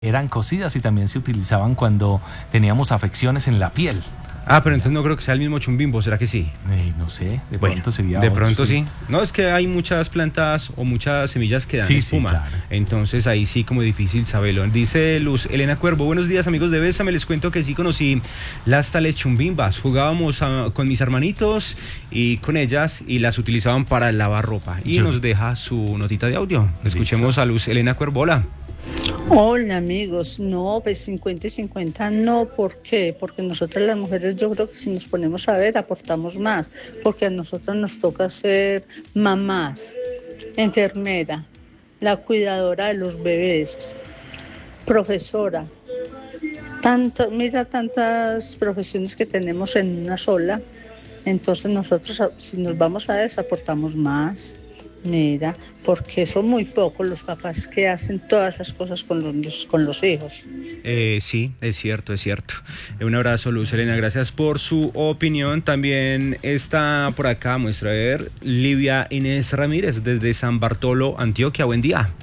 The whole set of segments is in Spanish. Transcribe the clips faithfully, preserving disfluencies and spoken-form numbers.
eran cosidas y también se utilizaban cuando teníamos afecciones en la piel. Ah, pero entonces no creo que sea el mismo chumbimbo, ¿será que sí? Eh, no sé, de bueno, pronto sería De otro, pronto sí. sí. No, es que hay muchas plantas o muchas semillas que dan Sí, espuma. sí, claro. Entonces ahí sí como difícil saberlo. Dice Luz Elena Cuervo, buenos días amigos de Bésame, les cuento que sí conocí las tales chumbimbas. Jugábamos a, con mis hermanitos y con ellas y las utilizaban para lavar ropa. Y Yo. nos deja su notita de audio. Escuchemos Listo. a Luz Elena Cuervo. Hola. Hola amigos, no, pues cincuenta y cincuenta no, ¿por qué? Porque nosotras las mujeres yo creo que si nos ponemos a ver aportamos más, porque a nosotras nos toca ser mamás, enfermera, la cuidadora de los bebés, profesora, tanto, mira tantas profesiones que tenemos en una sola, entonces nosotros si nos vamos a eso aportamos más. Mira, porque son muy pocos los papás que hacen todas esas cosas con los, con los hijos. Eh, sí, es cierto, es cierto. Un abrazo, Luz Elena, gracias por su opinión. También está por acá, muestra a ver, Livia Inés Ramírez desde San Bartolo, Antioquia. Buen día.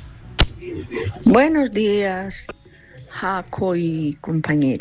Buenos días, Jaco y compañero.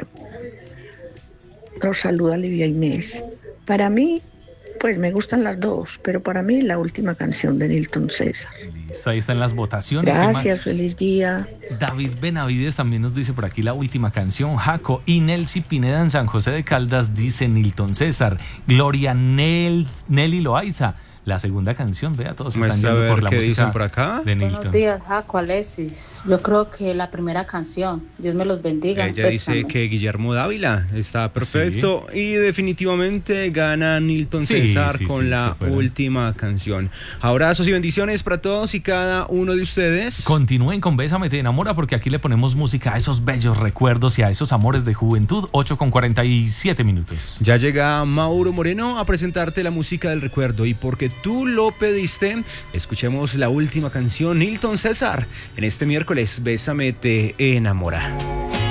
Los saluda Livia Inés. Para mí, pues me gustan las dos, pero para mí la última canción de Nilton César. Listo, ahí están las votaciones. Gracias, feliz día. David Benavides también nos dice por aquí la última canción, Jaco. Y Nelcy Pineda en San José de Caldas dice Nilton César. Gloria Nel, Nelly Loaiza, la segunda canción. Vea, todos están Muestra a yendo ver por la qué música dicen por acá. de Nilton. Buenos días, Jaco, Alexis. Yo creo que la primera canción, Dios me los bendiga. Ella Bésame. dice que Guillermo Dávila está perfecto, sí. Y definitivamente gana Nilton sí, César sí, con sí, la última canción. Abrazos y bendiciones para todos y cada uno de ustedes. Continúen con Bésame te enamora, porque aquí le ponemos música a esos bellos recuerdos y a esos amores de juventud. Ocho con cuarenta y siete minutos. Ya llega Mauro Moreno a presentarte la música del recuerdo, y porque tú lo pediste, escuchemos la última canción, Nilton César, en este miércoles Bésame te enamora.